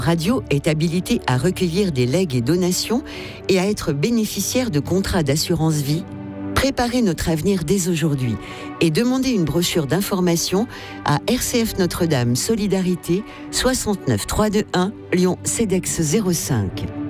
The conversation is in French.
Radio est habilité à recueillir des legs et donations et à être bénéficiaire de contrats d'assurance vie. Préparez notre avenir dès aujourd'hui et demandez une brochure d'information à RCF Notre-Dame Solidarité 69 321 Lyon CEDEX 05.